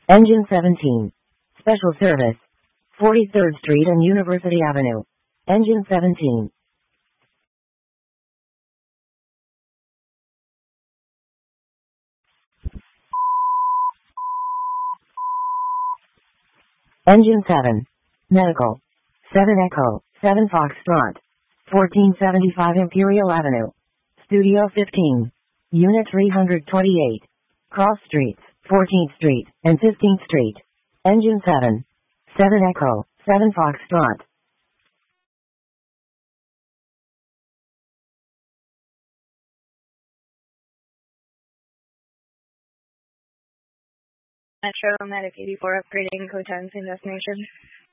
Engine 17. Special service. 43rd Street and University Avenue. Engine 17. Engine 7. Medical. 7 Echo, 7 Foxtrot. 1475 Imperial Avenue. Studio 15. Unit 328. Cross Streets, 14th Street, and 15th Street. Engine 7. 7 Echo, 7 Foxtrot. Metro Medic 84 upgrading code 10 destination.